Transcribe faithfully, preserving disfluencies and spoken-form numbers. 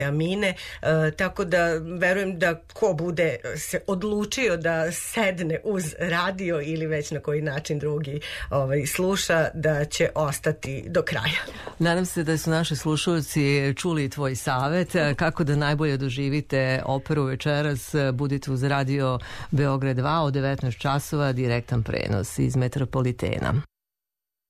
Amine, e, tako da verujem da ko bude se odlučio da sedne uz radio ili već na koji način drugi ovaj, sluša, da će ostati do kraja. Nadam se da su naši slušalci čuli tvoj savet kako da najbolje doživite operu večeras. Budite uz radio Beograd dva od devetnaest časova, direktan prenos iz Metropolitena.